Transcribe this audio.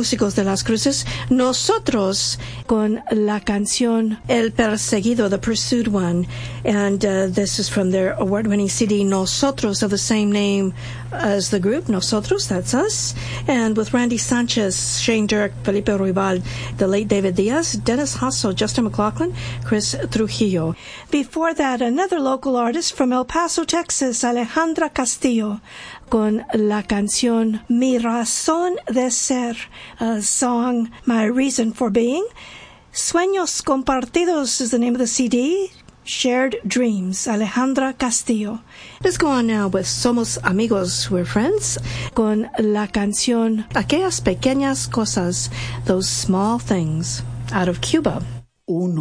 Músicos de las Cruces. Nosotros con la canción El Perseguido, The Pursued One. And this is from their award-winning CD, Nosotros, of the same name as the group, Nosotros, that's us. And with Randy Sanchez, Shane Dirk, Felipe Ruibal, the late David Diaz, Dennis Hasso, Justin McLaughlin, Chris Trujillo. Before that, another local artist from El Paso, Texas, Alejandra Castillo, con la canción Mi Razón de Ser, a song, My Reason for Being. Sueños Compartidos is the name of the CD. Shared Dreams, Alejandra Castillo. Let's go on now with Somos Amigos, We're Friends, con la canción Aquellas Pequeñas Cosas, Those Small Things, out of Cuba.